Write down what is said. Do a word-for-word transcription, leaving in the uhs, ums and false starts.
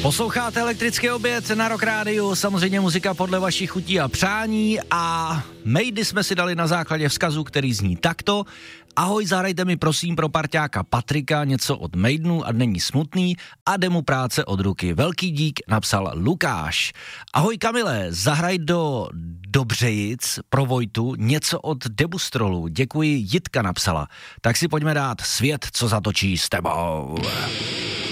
Posloucháte Elektrický oběd na Rock Rádiu, samozřejmě muzika podle vašich chutí a přání a mejdy jsme si dali na základě vzkazu, který zní takto. Ahoj, zahrajte mi prosím pro parťáka Patrika něco od Maidenu a není smutný a jde mu práce od ruky. Velký dík, napsal Lukáš. Ahoj Kamile, zahraj do Dobřejic pro Vojtu něco od Debustrolu. Děkuji, Jitka napsala. Tak si pojďme dát Svět, co zatočí s tebou.